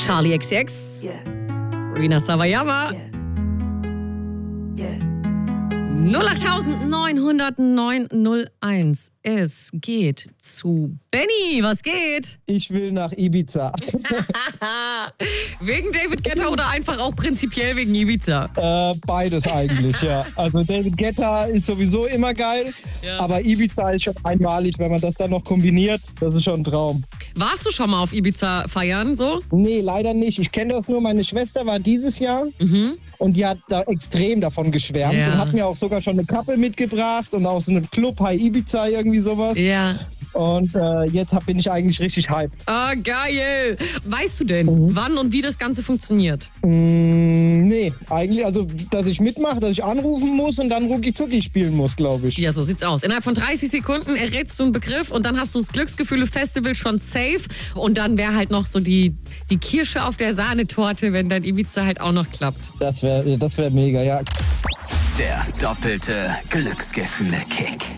Charlie XCX, Rina Sawayama. 0890901. Es geht zu Benny. Was geht? Ich will nach Ibiza. Wegen David Guetta oder einfach auch prinzipiell wegen Ibiza? Beides eigentlich, ja. Also David Guetta ist sowieso immer geil, aber Ibiza ist schon einmalig, wenn man das dann noch kombiniert. Das ist schon ein Traum. Warst du schon mal auf Ibiza feiern so? Nee, leider nicht. Ich kenne das nur. Meine Schwester war dieses Jahr. Und die hat da extrem davon geschwärmt und hat mir auch sogar schon eine Kappe mitgebracht und auch so einen Club High Ibiza, irgendwie sowas. Ja. Und jetzt bin ich eigentlich richtig hyped. Ah, geil. Weißt du denn, wann und wie das Ganze funktioniert? Nee, eigentlich, also, dass ich mitmache, dass ich anrufen muss und dann Rucki-Zucki spielen muss, glaube ich. Ja, so sieht's aus. Innerhalb von 30 Sekunden errätst du einen Begriff und dann hast du das Glücksgefühle-Festival schon safe. Und dann wäre halt noch so die Kirsche auf der Sahnetorte, wenn dann Ibiza halt auch noch klappt. Das wär mega, ja. Der doppelte Glücksgefühle-Kick.